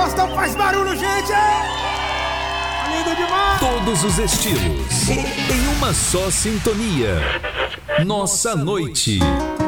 gosta, faz barulho, gente! Lindo demais! Todos os estilos, em uma só sintonia. Nossa noite.